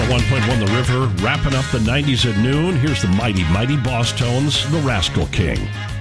101.1 The River, wrapping up the 90s at noon. Here's the mighty, mighty Boss Tones, the Rascal King.